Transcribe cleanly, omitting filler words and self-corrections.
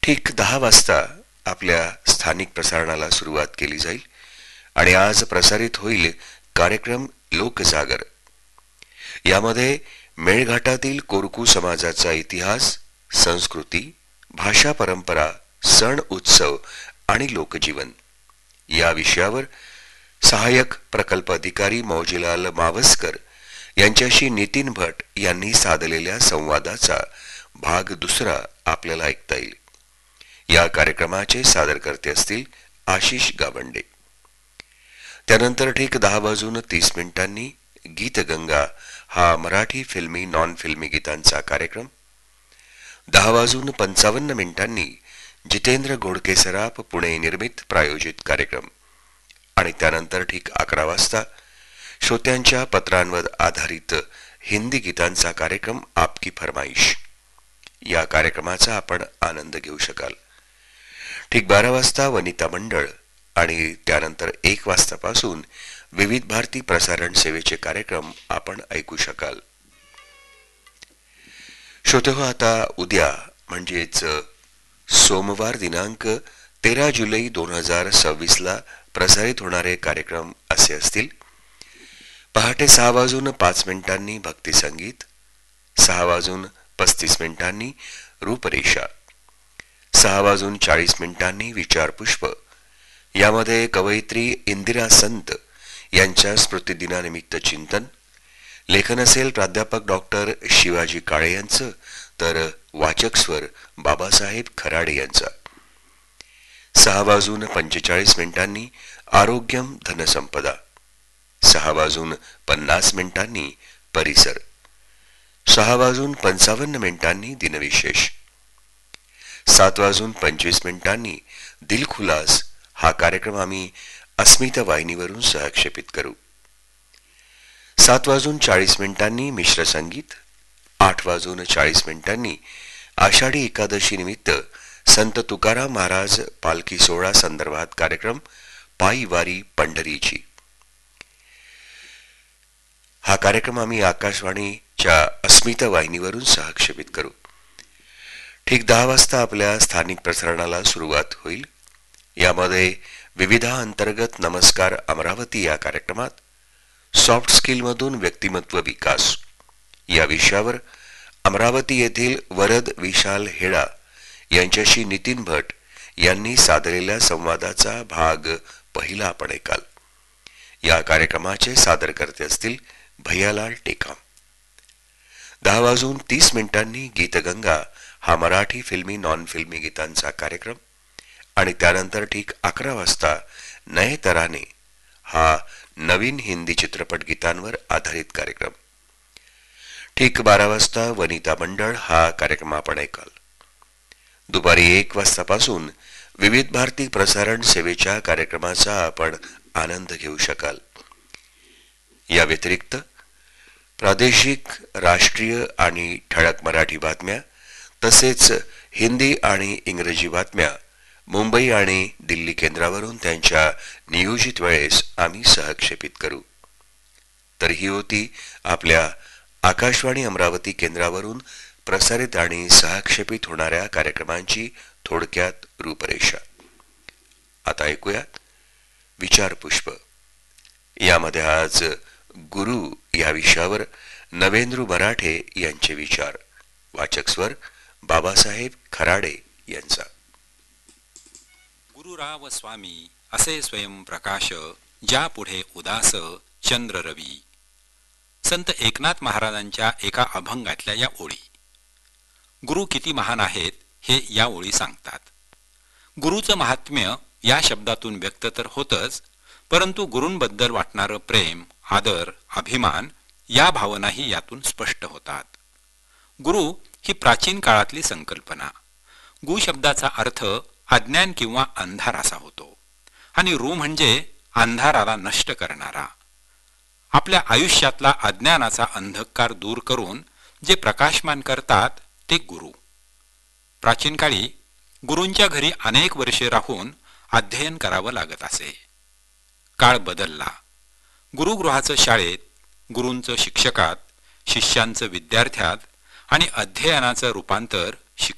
ठीक 10 वाजता आपल्या स्थानिक प्रसारणाला सुरुवात केली जाईल आणि आज प्रसारित होईल कार्यक्रम लोकजागर. यामध्ये मेळघाटातील कोरकू समाजाचा इतिहास, संस्कृती, भाषा, परंपरा, सण, उत्सव आणि लोकजीवन या विषयावर सहाय्यक प्रकल्प अधिकारी मौजीलाल मावस्कर यांच्याशी नितीन भट यांनी साधलेल्या संवादाचा भाग दुसरा आपल्याला ऐकता येईल. या कार्यक्रमाचे सादरकर्ते असतील आशिष गावंडे. त्यानंतर ठीक 10:30 गीतगंगा हा मराठी फिल्मी नॉन फिल्मी गीतांचा कार्यक्रम. 10:55 जितेंद्र घोडके सराफ पुणे निर्मित प्रायोजित कार्यक्रम आणि त्यानंतर ठीक 11 वाजता श्रोत्यांच्या पत्रांवर आधारित हिंदी गीतांचा कार्यक्रम आपकी फरमाईश. या कार्यक्रमाचा आपण आनंद घेऊ शकाल. ठीक 12 वाजता वनिता मंडळ आणि त्यानंतर 1 वाजतापासून विविध भारती प्रसारण सेवेचे कार्यक्रम आपण ऐकू शकाल. श्रोते हो, आता उद्या म्हणजेच सोमवार दिनांक 13 जुलै 2026 प्रसारित होणारे कार्यक्रम असे असतील. पहाटे 6:05 भक्ती संगीत, 6:35 रूपरेषा, 6:40 विचारपुष्प. यामध्ये कवयित्री इंदिरा संत यांच्या स्मृतिदिनानिमित्त चिंतन. लेखन असेल प्राध्यापक डॉक्टर शिवाजी काळे यांचं, तर वाचक स्वर बाबासाहेब खराडे यांचा. 6:45 आरोग्यम धनसंपदा, 6:50 परिसर, 6:55 दिनविशेष, 7:25 दिलखुलास हा कार्यक्रम आम्ही अस्मिता वाहिनीवरून सहक्षेपित करू. 7:40 मिश्र संगीत, 8:40 आषाढी एकादशी निमित्त संत तुकाराम महाराज पालखी सोहळा संदर्भात कार्यक्रम पायी वारी पंढरीची. हा कार्यक्रम आम्ही आकाशवाणीच्या अस्मिता वाहिनीवरून सहक्षेपित करू. ठीक 10 वाजता आपल्या स्थानिक प्रसारणाला सुरुवात होईल. यामध्ये विविधा अंतर्गत नमस्कार अमरावती या कार्यक्रमात सॉफ्ट स्किलमधून व्यक्तिमत्व विकास या विषयावर अमरावती येथील वरद विशाल हेडा यांच्याशी नितीन भट यांनी साधलेल्या संवादाचा भाग पहिला आपण ऐकाल. या कार्यक्रमाचे सादरकर्ते असतील भैयालाल टेकाम. 10:30 गीतगंगा हा मराठी फिल्मी नॉन फिल्मी गीतांचा कार्यक्रम आणि त्यानंतर ठीक 11 वाजता नए तराने हा नवीन हिंदी चित्रपट गीतांवर आधारित कार्यक्रम. ठीक 12 वाजता वनिता मंडळ हा कार्यक्रम आपण ऐकाल. दुपारी 1 वाजतापासून विविध भारती प्रसारण सेवेच्या कार्यक्रमाचा आपण आनंद घेऊ शकाल. या व्यतिरिक्त प्रादेशिक, राष्ट्रीय आणि ठळक मराठी बातम्या तसेच हिंदी आणि इंग्रजी बातम्या मुंबई आणि दिल्ली केंद्रावरून त्यांच्या नियोजित वेळेस आम्ही सहक्षेपित करू. तर ही होती आपल्या आकाशवाणी अमरावती केंद्रावरून प्रसारित आणि सहक्षेपित होणाऱ्या कार्यक्रमांची थोडक्यात रूपरेषा. आता ऐकूया विचारपुष्प. यामध्ये आज गुरु या विषयावर नवेंद्र मराठे यांचे विचार. वाचक स्वर बाबासाहेब खराडे यांचा. गुरुराव स्वामी असे स्वयंप्रकाश, ज्या पुढे उदास चंद्र रवी. संत एकनाथ महाराजांच्या एका अभंगातल्या या ओळी. गुरु किती महान आहेत हे या ओळी सांगतात. गुरुचं महात्म्य या शब्दातून व्यक्त तर होतच, परंतु गुरूंबद्दल वाटणारं प्रेम, आदर, अभिमान या भावनाही यातून स्पष्ट होतात. गुरु ही प्राचीन काळातली संकल्पना. गु शब्दाचा अर्थ अज्ञान किंवा अंधार असा होतो आणि रू म्हणजे अंधाराला नष्ट करणारा. आपल्या आयुष्यातला अज्ञानाचा अंधकार दूर करून जे प्रकाशमान करतात ते गुरु. प्राचीन काळी गुरूंच्या घरी अनेक वर्षे राहून अध्ययन करावं लागत असे. काळ बदलला. गुरुगृहाचं शाळेत, गुरूंचं शिक्षकात, शिष्यांचं विद्यार्थ्यात आणि अध्ययनाचं रूपांतर